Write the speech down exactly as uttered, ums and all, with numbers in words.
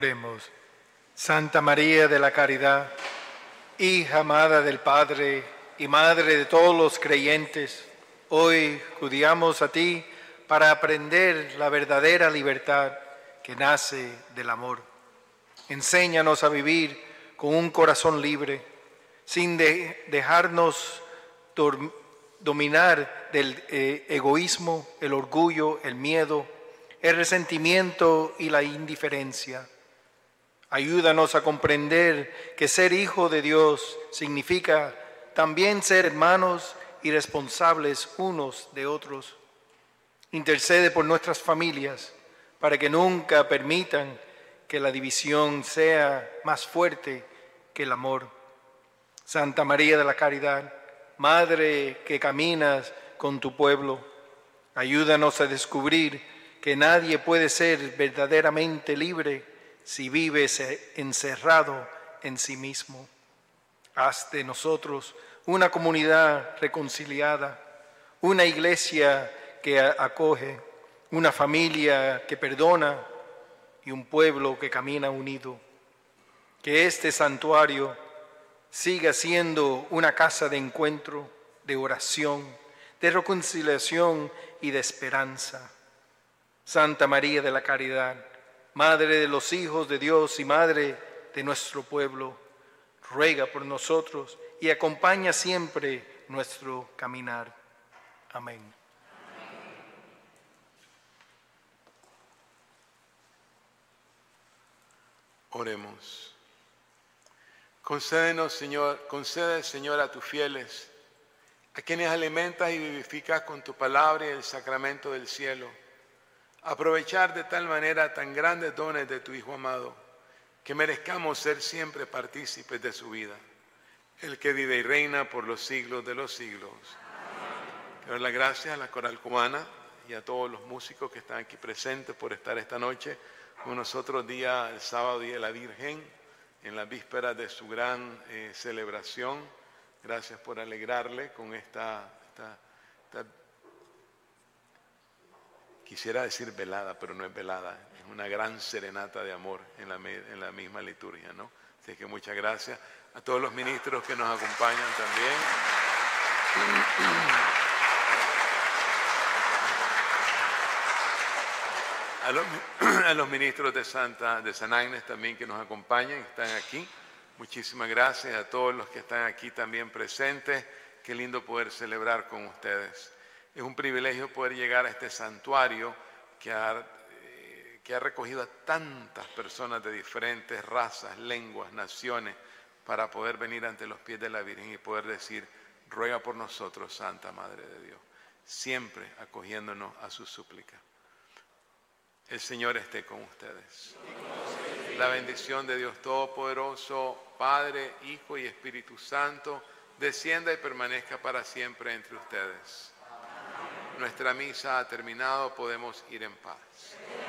Oremos. Santa María de la Caridad, hija amada del Padre y madre de todos los creyentes, hoy acudimos a ti para aprender la verdadera libertad que nace del amor. Enséñanos a vivir con un corazón libre, sin de dejarnos dominar del eh, egoísmo, el orgullo, el miedo, el resentimiento y la indiferencia. Ayúdanos a comprender que ser hijo de Dios significa también ser hermanos y responsables unos de otros. Intercede por nuestras familias para que nunca permitan que la división sea más fuerte que el amor. Santa María de la Caridad, Madre que caminas con tu pueblo, ayúdanos a descubrir que nadie puede ser verdaderamente libre si vives encerrado en sí mismo. Haz de nosotros una comunidad reconciliada, una iglesia que acoge, una familia que perdona y un pueblo que camina unido. Que este santuario siga siendo una casa de encuentro, de oración, de reconciliación y de esperanza. Santa María de la Caridad, Madre de los hijos de Dios y Madre de nuestro pueblo, ruega por nosotros y acompaña siempre nuestro caminar. Amén. Oremos. Concédenos, Señor, concede, Señor, a tus fieles, a quienes alimentas y vivificas con tu palabra y el sacramento del cielo, aprovechar de tal manera tan grandes dones de tu Hijo amado, que merezcamos ser siempre partícipes de su vida, el que vive y reina por los siglos de los siglos. Quiero dar las gracias a la coral cubana y a todos los músicos que están aquí presentes por estar esta noche con nosotros día, el sábado, Día de la Virgen, en la víspera de su gran eh, celebración. Gracias por alegrarle con esta, esta, esta quisiera decir velada, pero no es velada, es una gran serenata de amor en la, en la misma liturgia, ¿no? Así que muchas gracias a todos los ministros que nos acompañan también. A los, a los ministros de, Santa, de San Agnes también que nos acompañan, que están aquí. Muchísimas gracias a todos los que están aquí también presentes. Qué lindo poder celebrar con ustedes. Es un privilegio poder llegar a este santuario que ha, eh, que ha recogido a tantas personas de diferentes razas, lenguas, naciones, para poder venir ante los pies de la Virgen y poder decir, ruega por nosotros, Santa Madre de Dios, siempre acogiéndonos a su súplica. El Señor esté con ustedes. La bendición de Dios Todopoderoso, Padre, Hijo y Espíritu Santo, descienda y permanezca para siempre entre ustedes. Nuestra misa ha terminado, podemos ir en paz.